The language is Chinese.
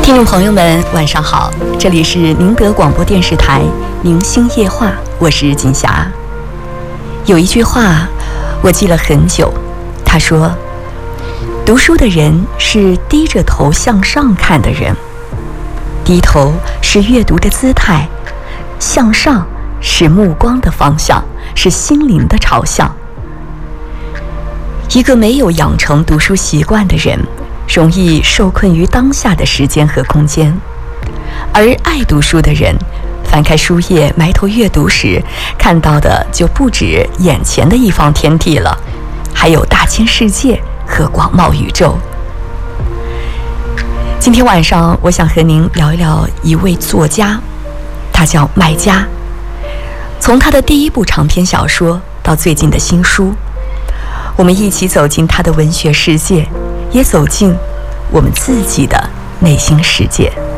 听众朋友们，晚上好，这里是宁德广播电视台明星夜话，我是锦霞。有一句话我记了很久，他说：读书的人是低着头向上看的人，低头是阅读的姿态，向上是目光的方向，是心灵的朝向。一个没有养成读书习惯的人，容易受困于当下的时间和空间，而爱读书的人，翻开书页埋头阅读时，看到的就不止眼前的一方天地了，还有大千世界和广袤宇宙。今天晚上我想和您聊一聊一位作家，他叫麦家。从他的第一部长篇小说到最近的新书，我们一起走进他的文学世界，也走进我们自己的内心世界。